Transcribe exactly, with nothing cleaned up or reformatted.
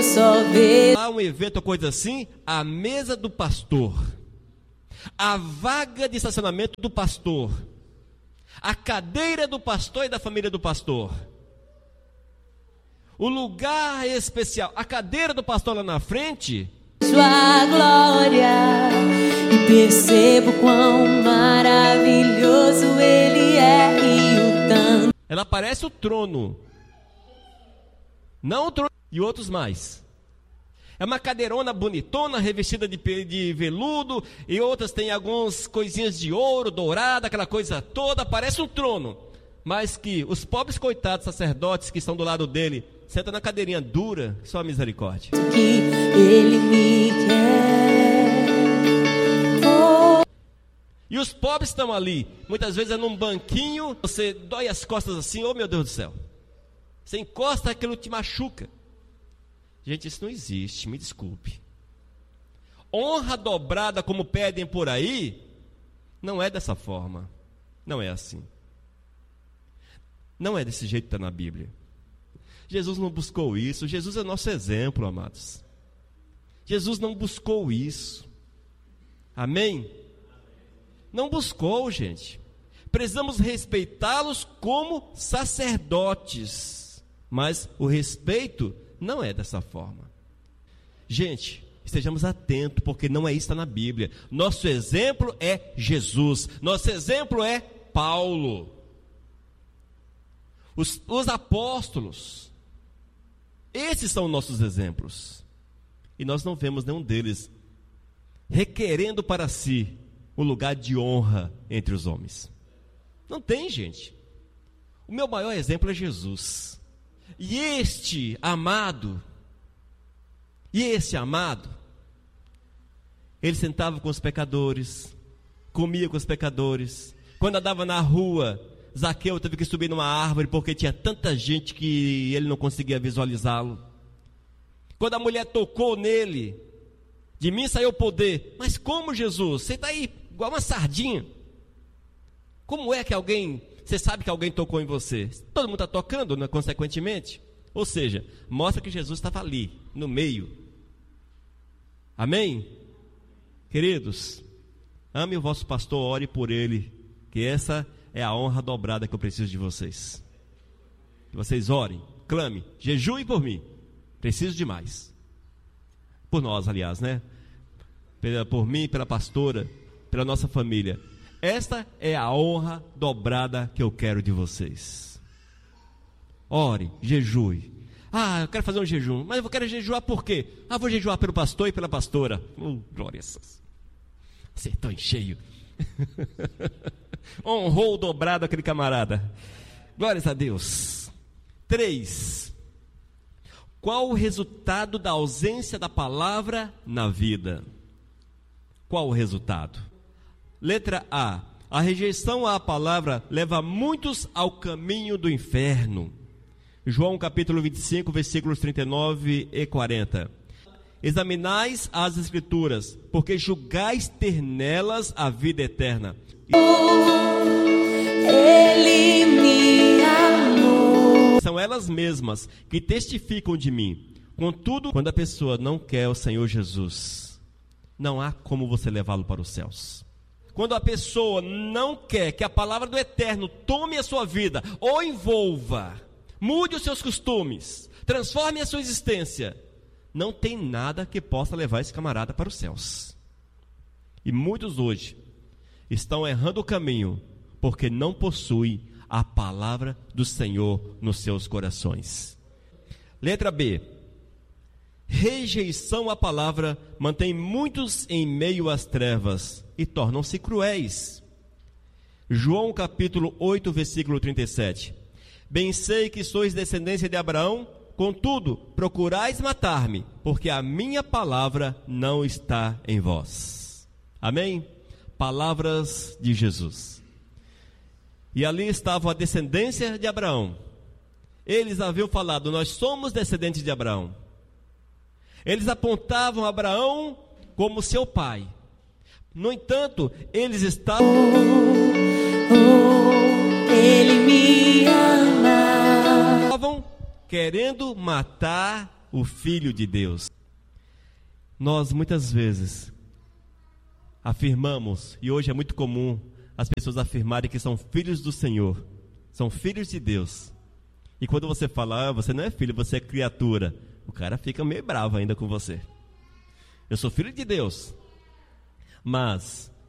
só vejo. Há um evento ou coisa assim, a mesa do pastor, a vaga de estacionamento do pastor, a cadeira do pastor e da família do pastor, o lugar especial, a cadeira do pastor lá na frente, Sua glória e percebo quão maravilhoso Ele é e o tanto. ela parece o trono, não o trono e outros mais. É uma cadeirona bonitona, revestida de, de veludo, e outras tem algumas coisinhas de ouro, dourada, aquela coisa toda, parece um trono. Mas que os pobres coitados sacerdotes que estão do lado dele, sentam na cadeirinha dura, só a misericórdia. Que Ele me quer. Oh. E os pobres estão ali, muitas vezes é num banquinho, você dói as costas assim, oh meu Deus do céu. Você encosta, aquilo te machuca. Gente, isso não existe, me desculpe. Honra dobrada como pedem por aí, não é dessa forma. Não é assim. Não é desse jeito que está na Bíblia. Jesus não buscou isso. Jesus é nosso exemplo, amados. Jesus não buscou isso. Amém? Não buscou, gente. Precisamos respeitá-los como sacerdotes. Mas o respeito não é dessa forma. Gente, estejamos atentos, porque não é isso que está na Bíblia. Nosso exemplo é Jesus. Nosso exemplo é Paulo. Os, os apóstolos. Esses são nossos exemplos. E nós não vemos nenhum deles requerendo para si o lugar de honra entre os homens. Não tem, gente. O meu maior exemplo é Jesus. E este amado, e esse amado, ele sentava com os pecadores, comia com os pecadores. Quando andava na rua, Zaqueu teve que subir numa árvore porque tinha tanta gente que ele não conseguia visualizá-lo. Quando a mulher tocou nele, de mim saiu o poder. Mas como, Jesus? Você está aí igual uma sardinha. Como é que alguém, você sabe que alguém tocou em você? Todo mundo está tocando, né, consequentemente. Ou seja, mostra que Jesus estava ali, no meio. Amém? Queridos, ame o vosso pastor, ore por ele, que essa é a honra dobrada que eu preciso de vocês. Que vocês orem, clame, jejuem por mim. Preciso de mais. Por nós, aliás, né? Por mim, pela pastora, pela nossa família. Esta é a honra dobrada que eu quero de vocês. Ore, jejue. Ah, eu quero fazer um jejum, mas eu quero jejuar por quê? Ah, vou jejuar pelo pastor e pela pastora. Oh, glórias. Acertou em cheio. Honrou dobrado aquele camarada. Glórias a Deus. Três. Qual o resultado da ausência da palavra na vida? Qual o resultado? Letra A. A rejeição à palavra leva muitos ao caminho do inferno. João capítulo vinte e cinco, versículos trinta e nove e quarenta. Examinais as escrituras, porque julgais ter nelas a vida eterna. Ele me amou. São elas mesmas que testificam de mim. Contudo, quando a pessoa não quer o Senhor Jesus, não há como você levá-lo para os céus. Quando a pessoa não quer que a palavra do Eterno tome a sua vida, ou envolva, mude os seus costumes, transforme a sua existência, não tem nada que possa levar esse camarada para os céus. E muitos hoje estão errando o caminho, porque não possuem a palavra do Senhor nos seus corações. Letra B. Rejeição à palavra mantém muitos em meio às trevas e tornam-se cruéis. João capítulo oito, versículo trinta e sete. Bem sei que sois descendência de Abraão, contudo, procurais matar-me, porque a minha palavra não está em vós. Amém? Palavras de Jesus. E ali estava a descendência de Abraão. Eles haviam falado, nós somos descendentes de Abraão. Eles apontavam Abraão como seu pai. No entanto, eles estavam... Oh, oh, ele me ama. Estavam querendo matar o Filho de Deus. Nós muitas vezes afirmamos, e hoje é muito comum as pessoas afirmarem que são filhos do Senhor, são filhos de Deus. E quando você fala, ah, você não é filho, você é criatura, o cara fica meio bravo ainda com você. Eu sou filho de Deus, mas